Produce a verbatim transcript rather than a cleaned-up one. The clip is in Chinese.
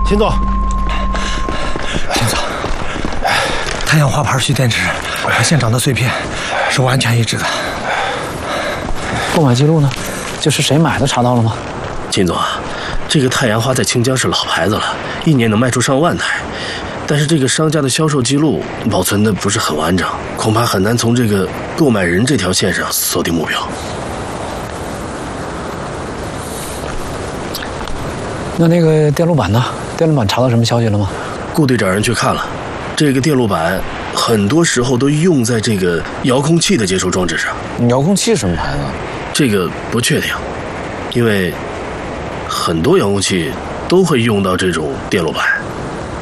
秦总， 秦总，太阳花牌蓄电池和现场的碎片是完全一致的。 购买记录呢？就是谁买的查到了吗？ 秦总啊，这个太阳花在清江是老牌子了，一年能卖出上万台。但是这个商家的销售记录保存的不是很完整，恐怕很难从这个购买人这条线上锁定目标。 那那个电路板呢？电路板查到什么消息了吗？ 顾队找人去看了，这个电路板很多时候都用在这个遥控器的接收装置上。 遥控器什么牌子？ 这个不确定，因为很多遥控器都会用到这种电路板。